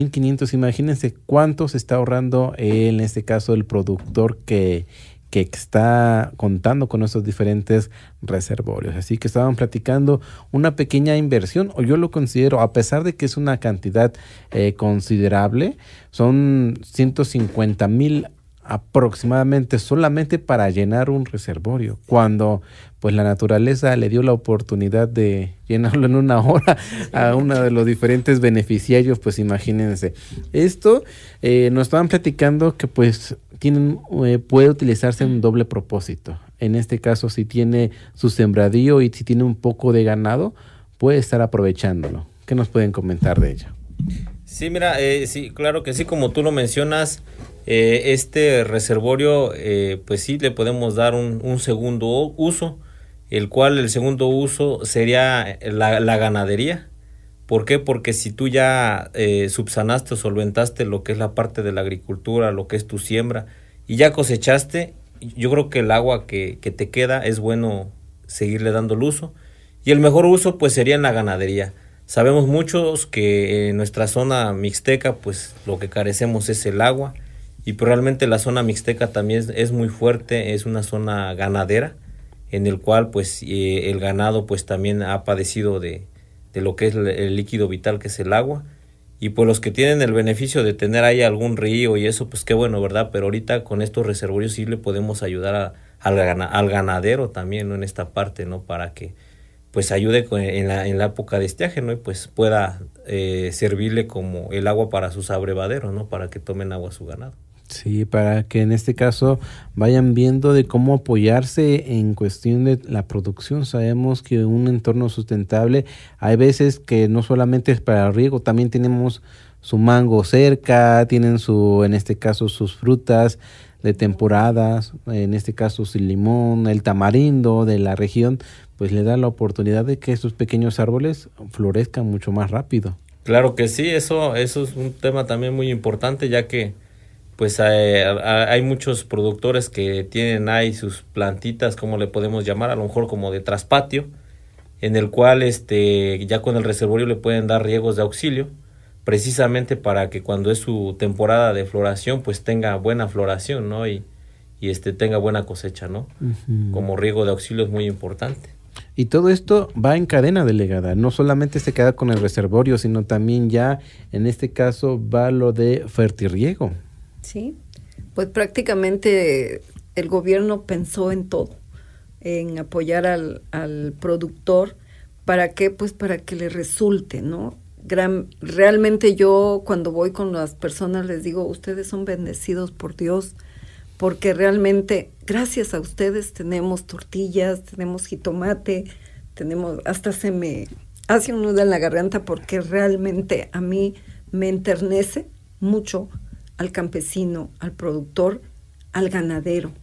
1,500, imagínense cuánto se está ahorrando en este caso el productor que está contando con estos diferentes reservorios. Así que estaban platicando una pequeña inversión, o yo lo considero, a pesar de que es una cantidad considerable, son 150,000 aproximadamente solamente para llenar un reservorio, cuando pues la naturaleza le dio la oportunidad de llenarlo en una hora a uno de los diferentes beneficiarios. Pues imagínense esto. Nos estaban platicando que pues puede utilizarse en un doble propósito. En este caso, si tiene su sembradío y si tiene un poco de ganado, puede estar aprovechándolo. ¿Qué nos pueden comentar de ello? Sí, mira, sí, claro que sí, como tú lo mencionas, este reservorio, pues sí, le podemos dar un segundo uso, el cual el segundo uso sería la ganadería. ¿Por qué? Porque si tú ya subsanaste o solventaste lo que es la parte de la agricultura, lo que es tu siembra, y ya cosechaste, yo creo que el agua que te queda es bueno seguirle dando el uso, y el mejor uso pues sería en la ganadería. Sabemos muchos que en nuestra zona mixteca pues lo que carecemos es el agua, y pues realmente la zona mixteca también es muy fuerte, es una zona ganadera, en el cual pues el ganado pues también ha padecido de lo que es el líquido vital, que es el agua, y pues los que tienen el beneficio de tener ahí algún río y eso, pues qué bueno, ¿verdad? Pero ahorita con estos reservorios sí le podemos ayudar al ganadero también, ¿no? En esta parte, ¿no? Para que pues ayude en la época de estiaje, ¿no? Y pues pueda servirle como el agua para sus abrevaderos, ¿no? Para que tomen agua su ganado. Sí, para que en este caso vayan viendo de cómo apoyarse en cuestión de la producción. Sabemos que un entorno sustentable, hay veces que no solamente es para el riego, también tenemos su mango cerca, tienen en este caso sus frutas de temporadas, en este caso su limón, el tamarindo de la región, pues le da la oportunidad de que estos pequeños árboles florezcan mucho más rápido. Claro que sí, eso es un tema también muy importante, ya que pues hay muchos productores que tienen ahí sus plantitas, como le podemos llamar, a lo mejor como de traspatio, en el cual ya con el reservorio le pueden dar riegos de auxilio, precisamente para que cuando es su temporada de floración, pues tenga buena floración, ¿no? Y tenga buena cosecha, ¿no? Uh-huh. Como riego de auxilio es muy importante. Y todo esto va en cadena delegada, no solamente se queda con el reservorio, sino también ya en este caso va lo de fertirriego. Sí, pues prácticamente el gobierno pensó en todo, en apoyar al productor. ¿Para qué? Pues para que le resulte, ¿no? Realmente yo cuando voy con las personas les digo, ustedes son bendecidos por Dios, porque realmente gracias a ustedes tenemos tortillas, tenemos jitomate, hasta se me hace un nudo en la garganta, porque realmente a mí me enternece mucho al campesino, al productor, al ganadero,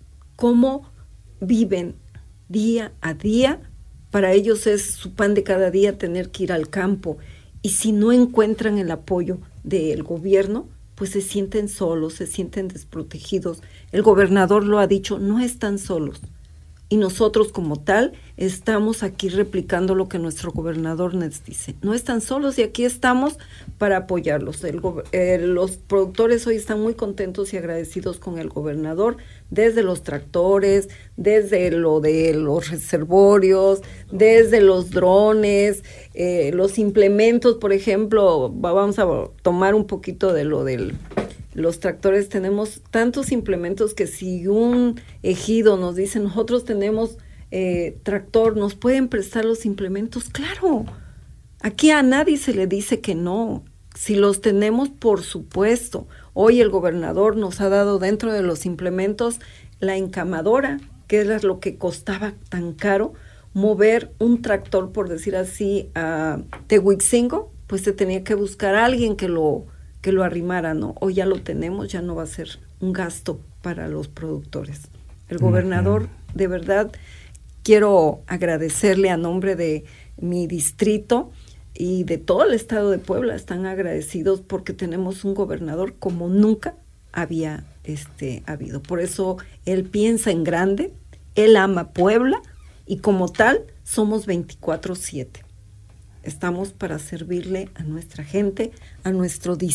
cómo viven día a día. Para ellos es su pan de cada día tener que ir al campo, y si no encuentran el apoyo del gobierno, pues se sienten solos, se sienten desprotegidos. El gobernador lo ha dicho, no están solos. Y nosotros como tal estamos aquí replicando lo que nuestro gobernador nos dice. No están solos y aquí estamos para apoyarlos. Los productores hoy están muy contentos y agradecidos con el gobernador, desde los tractores, desde lo de los reservorios, desde los drones, los implementos, por ejemplo. Vamos a tomar un poquito de lo del... Los tractores, tenemos tantos implementos que si un ejido nos dice, nosotros tenemos tractor, ¿nos pueden prestar los implementos? ¡Claro! Aquí a nadie se le dice que no. Si los tenemos, por supuesto. Hoy el gobernador nos ha dado dentro de los implementos la encamadora, que era lo que costaba tan caro. Mover un tractor, por decir así, a Tehuicingo, pues se tenía que buscar a alguien que lo arrimara, ¿no? Hoy ya lo tenemos, ya no va a ser un gasto para los productores. El gobernador, de verdad, quiero agradecerle a nombre de mi distrito y de todo el estado de Puebla. Están agradecidos porque tenemos un gobernador como nunca había habido. Por eso él piensa en grande, él ama Puebla, y como tal somos 24/7. Estamos para servirle a nuestra gente, a nuestro distrito.